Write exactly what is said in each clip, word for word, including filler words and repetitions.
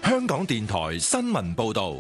香港電台新聞報道。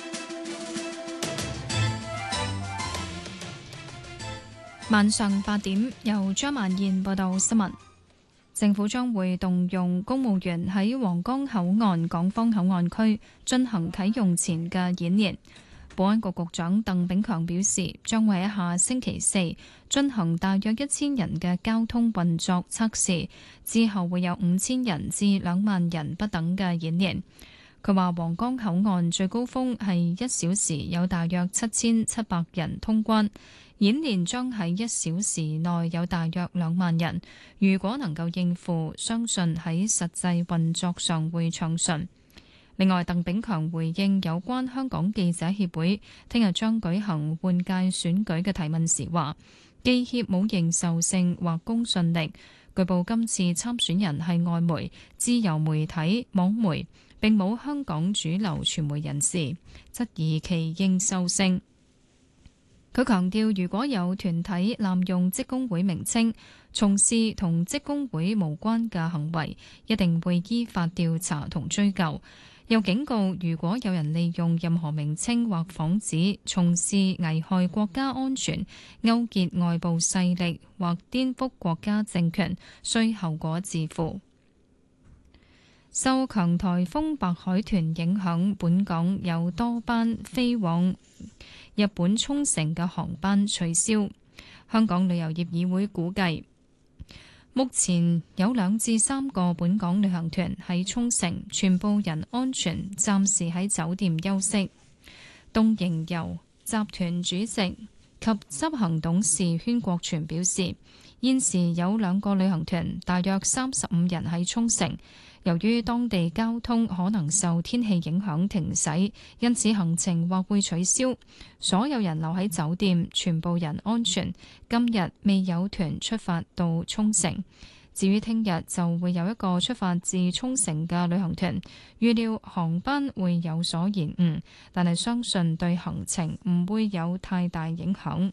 晚上八點，由張曼燕報道新聞。政府將會動用公務員喺皇崗口岸港方口岸區進行啟用前嘅演練。保安局局長鄧炳強表示，將會喺下星期四進行大約一千人嘅交通運作測試，之後會有五千人至兩萬人不等嘅演練。佢話皇崗口岸最高峰係一小時有大約七千七百人通關。演練將喺一小時內有大約兩萬人，如果能夠應付，相信喺實際運作上會暢順。另外，鄧炳強回應有關香港記者協會聽日將舉行換屆選舉嘅提問時話，記協冇認受性或公信力。據報今次參選人係外媒、自由媒體、網媒，並冇香港主流傳媒人士，質疑其認受性。佢強調，如果有團體濫用職工會名稱，從事同職工會無關嘅行為，一定會依法調查同追究。又警告，如果有人利用任何名稱或幌子從事危害國家安全、勾結外部勢力或顛覆國家政權，需後果自負。受強颱風白海豚影響，本港有多班飛往日本沖繩嘅航班取消。香港旅遊業議會估計，目前有兩至三個本港旅行團喺沖繩，全部人安全，暫時喺酒店休息。東瀛遊集團主席及執行董事禤國全表示，現時有兩個旅行團，大約三十五人喺沖繩。由於當地交通可能受天氣影響停駛，因此行程或會取消。所有人留喺酒店，全部人安全。今日未有團出發到沖繩。至於聽日就會有一個出發至沖繩嘅旅行團，預料航班會有所延誤，但係相信對行程唔會有太大影響。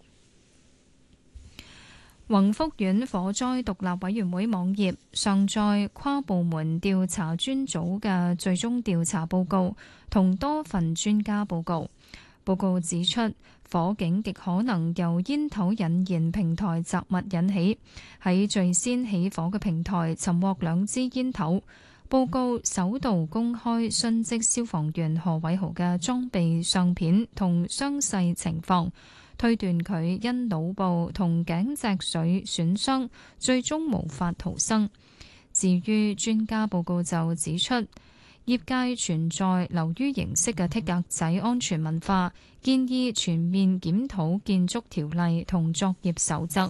宏福苑火災獨立委員會網頁上載跨部門調查專組嘅最終調查報告同多份專家報告。報告指出，火警極可能由煙頭引燃平台雜物引起。喺最先起火嘅平台尋獲兩支煙頭。報告首度公開殉職消防員何偉豪嘅裝備相片同傷勢情況，推斷佢因腦部同頸脊髓損傷，最終無法逃生。至於專家報告就指出，業界存在流於形式嘅剔格仔安全文化，建議全面檢討建築條例同作業守則。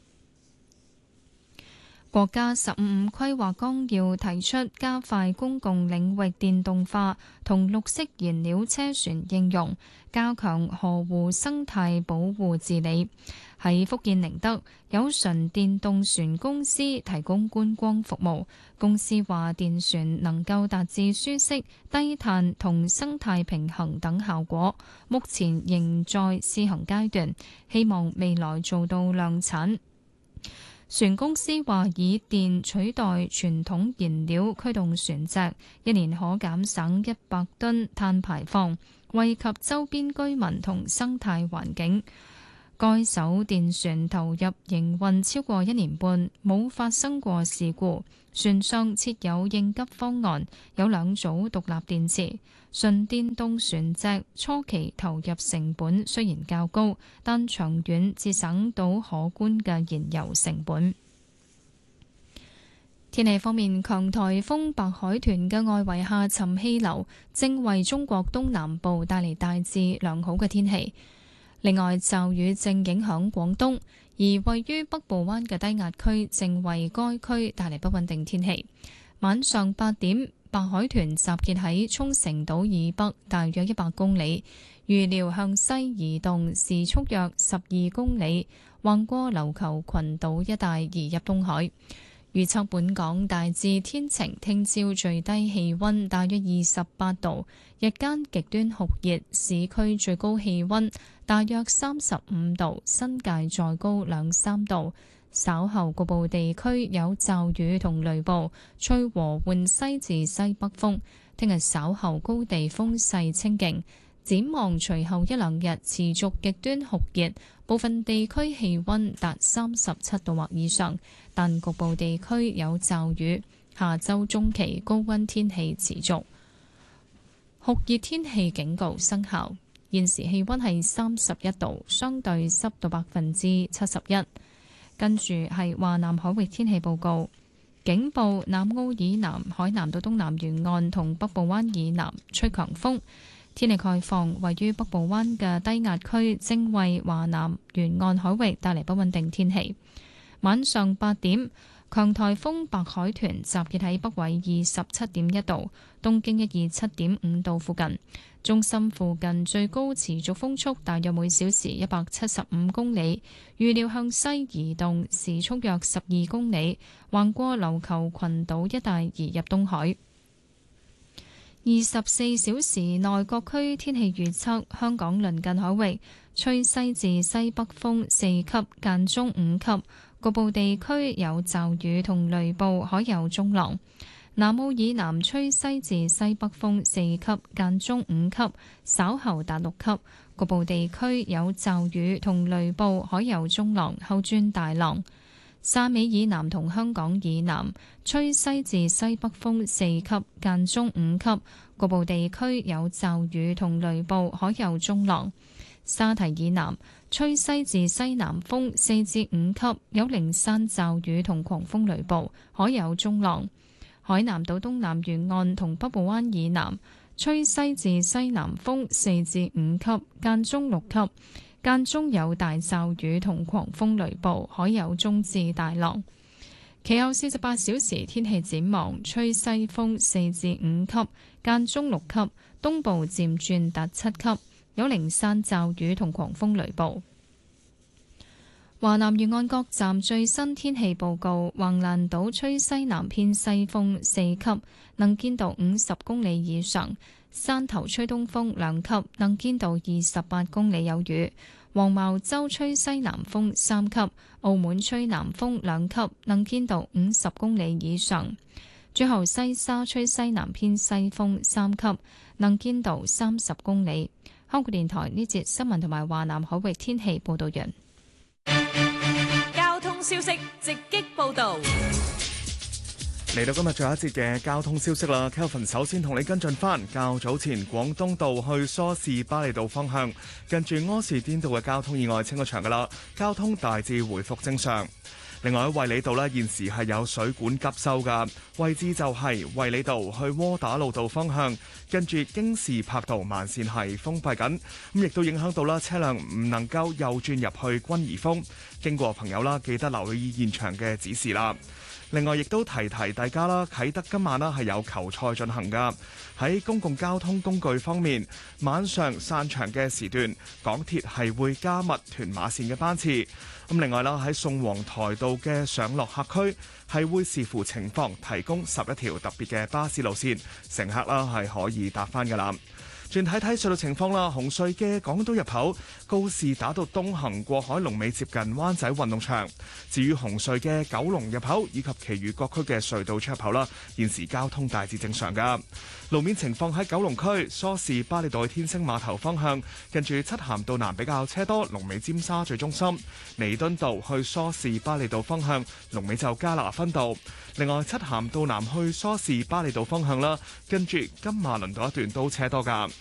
國家十五五規劃綱要提出加快公共領域電動化同綠色燃料車船應用，加強河湖生態保護治理。喺福建寧德，有純電動船公司提供觀光服務。公司話電船能夠達至舒適、低碳同生態平衡等效果，目前仍在試行階段，希望未來做到量產。船公司話以電取代傳統燃料驅動船隻，一年可減省一百噸碳排放，惠及周邊居民同生態環境。該艘電船投入營運超過一年半，冇發生過事故。船上設有應急方案，有兩組獨立電池。純電動船隻初期投入成本雖然較高，但長遠節省到可觀嘅燃油成本。天氣方面，強颱風白海豚嘅外圍下沉氣流正為中國東南部帶嚟大致良好嘅天氣。另外，驟雨正影響廣東，而位於北部灣嘅低壓區正為該區帶嚟不穩定天氣。晚上八點，白海豚集結喺沖繩島以北大約一百公里，預料向西移動，時速約十二公里，橫過琉球群島一帶移入東海。預測本港大致天晴，聽朝最低氣溫大約二十八度，日間極端酷熱，市區最高氣溫大約三十五度，新界再高兩三度。稍後局部地區有驟雨同雷暴，吹和緩西至西北風， 聽日稍後高地風勢清勁。展望隨後一兩日持續極端酷熱，部分地區氣溫達三十七度或以上，但局部地區有驟雨。下周中期高溫天氣持續，酷熱天氣警告生效。現時氣溫係三十一度，相對濕度百分之七十一。跟住係華南海域天氣報告，警報：南澳以南、海南到東南沿岸同北部灣以南吹強風。天氣概況，位於北部灣嘅低壓區正為華南沿岸海域帶嚟不穩定天氣。晚上八點，強颱風白海豚集結喺北緯二十七點一度、東經一二七點五度附近，中心附近最高持續風速大約每小時一百七十五公里，預料向西移動，時速約十二公里，橫過琉球群島一帶移入東海。二十四小時內各區天氣預測：香港鄰近海域吹西至西北風四級，間中五級，局部地區有驟雨同雷暴，海有中浪。南澳以南吹西至西北風四級，間中五級，稍後達六級，局部地區有驟雨同雷暴，海有中浪，後轉大浪。汕尾以南同香港以南吹西至西北風四級，間中五級，局部地區有驟雨同雷暴，海有中浪。沙堤以南吹西至西南風四至五級，有零散驟雨同狂風雷暴，海有中浪。海南島東南沿岸同北部灣以南吹西至西南風四至五級，間中六級。間中有大驟雨同狂風雷暴，海有中至大浪。其後四十八小時天氣展望：吹西風四至五級，間中六級，東部漸轉達七級，有零散驟雨同狂風雷暴。華南沿岸各站最新天氣報告：橫瀾島吹西南偏西風四級，能見度五十公里以上。汕頭吹東風兩級，能見度二十八公里有雨；黃茅洲吹西南風三級，澳門吹南風兩級，能見度五十公里以上。最後西沙吹西南偏西風三級，能見度三十公里。香港電台呢節新聞同埋華南海域天氣報道完。 交通消息直擊報道。 嚟到今日最後一節嘅交通消息啦 ，Kelvin 首先同你跟進翻較早前廣東道去梳士巴利道方向，近住柯士甸道嘅交通意外清咗場噶啦，交通大致回復正常。另外喺衛理道呢，現時係有水管急修噶，位置就係衛理道去窩打老道方向，跟住京士柏道慢線係封閉緊，咁亦都影響到啦車輛唔能夠右轉入去軍怡峰，經過朋友啦記得留意現場嘅指示啦。另外，亦都提提大家啦，啟德今晚啦係有球賽進行㗎。喺公共交通工具方面，晚上散場嘅時段，港鐵係會加密屯馬線嘅班次。咁另外啦，喺宋皇台道嘅上落客區係會視乎情況提供十一條特別嘅巴士路線，乘客啦係可以搭返㗎啦。轉睇睇隧道情況啦，紅隧嘅港島入口告士打道東行過海龍尾接近灣仔運動場。至於紅隧嘅九龍入口以及其餘各區嘅隧道出入口啦，現時交通大致正常噶。路面情況喺九龍區梳士巴利道天星碼頭方向，近住漆咸道南比較車多，龍尾尖沙咀中心；彌敦道去梳士巴利道方向，龍尾就加拿分道。另外，漆咸道南去梳士巴利道方向啦，跟住金馬倫道一段都車多噶。